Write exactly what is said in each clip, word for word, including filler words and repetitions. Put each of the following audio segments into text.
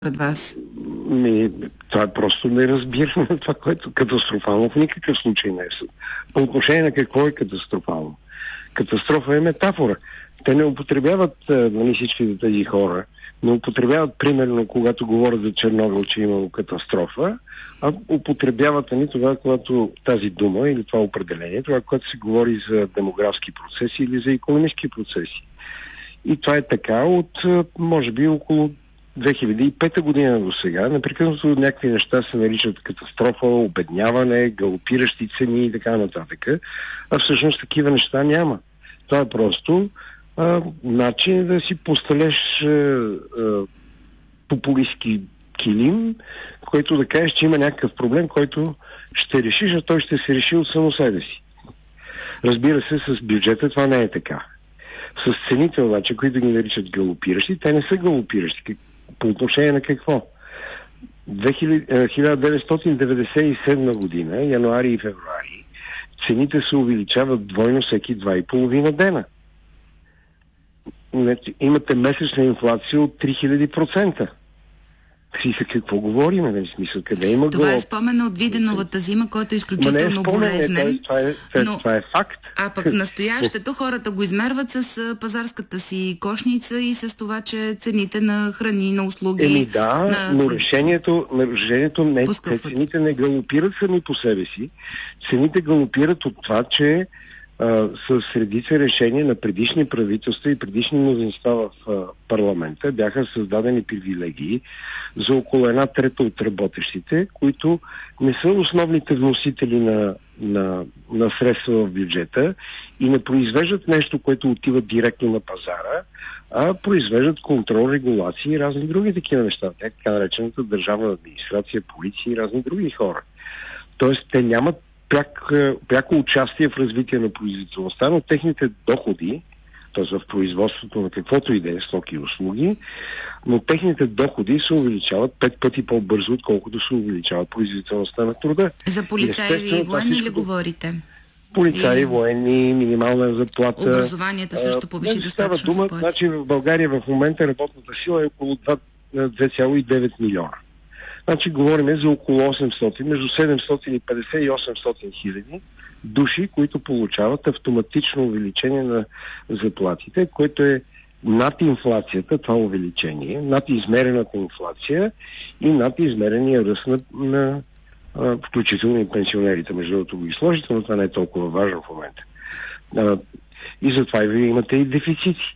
пред вас? Ми, това е просто неразбиране на това, което е катастрофално в никакъв случай не е. По отношение на какво е катастрофално? Катастрофа е метафора. Те не употребяват, нали, всички тези хора, не употребяват примерно, когато говорят за Чернобил, че е имало катастрофа, а употребяват, нали, това, когато тази дума или това определение, това, когато се говори за демографски процеси или за икономически процеси. И това е така от, може би, около две хиляди и пета година до сега. Непрекъснато някакви неща се наричат катастрофа, обедняване, галопиращи цени и така нататък. А всъщност такива неща няма. Това е просто а, начин да си постелеш а, а, популистки килим, който да кажеш, че има някакъв проблем, който ще решиш, а той ще се реши от само себе си. Разбира се, с бюджета това не е така. С цените обаче, които ги наричат галопиращи, те не са галопиращи. По отношение на какво? хиляда деветстотин деветдесет и седма година, януари и февруари, цените се увеличават двойно всеки два и половина дена. Имате месечна инфлация от три хиляди процента. Си за какво говорим, не смисъл, къде има Това голо... е спомен от Виденовата зима, който е изключително болезнен. Това е, това, но... това е факт. А пък настоящето хората го измерват с пазарската си кошница и с това, че цените на храни, на услуги... Еми да, на... но решението, решението не, те цените не галопират сами по себе си. Цените галопират от това, че а, с редица решения на предишни правителства и предишни мнозинства в а, парламента бяха създадени привилегии за около една трета от работещите, които не са основните вносители на, на, на средства в бюджета и не произвеждат нещо, което отива директно на пазара, а произвеждат контрол, регулации и разни други такива неща. Така наречената държавна администрация, полиция и разни други хора. Тоест, те нямат пряк, пряко участие в развитие на производителността, но техните доходи, т.е. в производството на каквото и да е стоки и услуги, но техните доходи се увеличават пет пъти по-бързо, отколкото се увеличава производителността на труда. За полицаи и военни ли говорите? Полицаи, и... военни, минимална заплата. Образованието също повиши достатъчно дума, значи в България в момента работната сила е около две цяло и девет милиона. Значи говорим за около осемстотин, между седемстотин и петдесет и осемстотин хиляди души, които получават автоматично увеличение на заплатите, което е над инфлацията, това увеличение, над измерената инфлация и над измерения ръст на, на а, включително и пенсионерите. Между другото го изложите, но това не е толкова важно в момента. А, и затова вие имате и дефицити.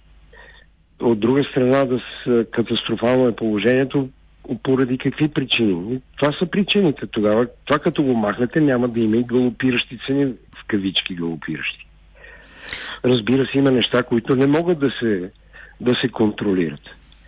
От друга страна, да с, катастрофално е положението. Поради какви причини? Това са причините тогава. Това като го махнете, няма да има и галопиращи цени, в кавички галопиращи. Разбира се, има неща, които не могат да се, да се контролират.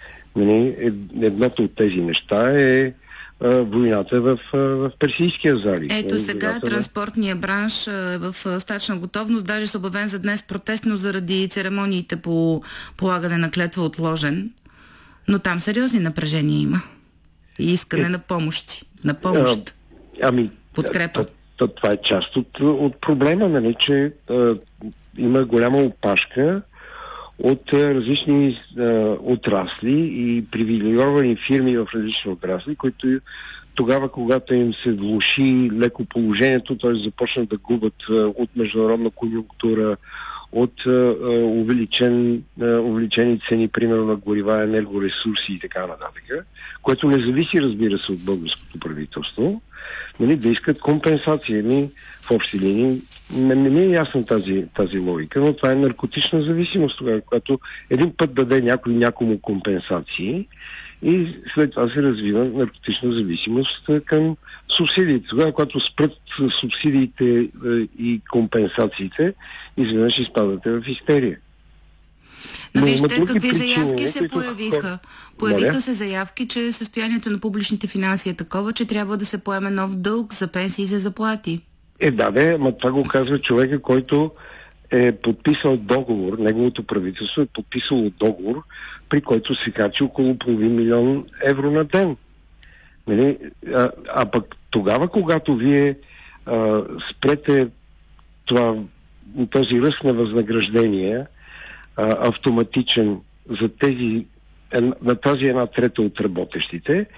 Едното от тези неща е а, войната в, а, в Персийския залив. Ето сега транспортния бранш е в стачна готовност, даже се обявен за днес протестно заради церемониите по полагане на клетва отложен, но там сериозни напрежения има. И искане е, на помощи, на помощ. А, ами, подкрепа. То, то, това е част от, от проблема, нали, че а, има голяма опашка от а, различни а, отрасли и привилегировани фирми в различни отрасли, които тогава, когато им се влоши леко положението, т.е. започнат да губят а, от международна конюнктура, от а, увеличен, а, увеличени цени, примерно на горива, енергоресурси и така нататък, което не зависи, разбира се, от българското правителство, нали, да искат компенсация. Ми, в общи линии не, не ми е ясна тази, тази логика, но това е наркотична зависимост, тогава, когато един път даде някой някому компенсации и след това се развива наркотична зависимост към субсидиите. Тогава, когато спрат субсидиите и компенсациите, изведнъж изпадате в истерия. Но, Но вижте какви заявки се появиха. Появиха Моля? се заявки, че състоянието на публичните финанси е такова, че трябва да се поеме нов дълг за пенсии и за заплати. Е, да, да, ама това го казва човека, който е подписал договор, неговото правителство е подписало договор, при който се качи около половин милион евро на ден. Нали? А, а пък тогава, когато вие а, спрете това, този ръст на възнаграждения а, автоматичен за тези на тази една трета от работещите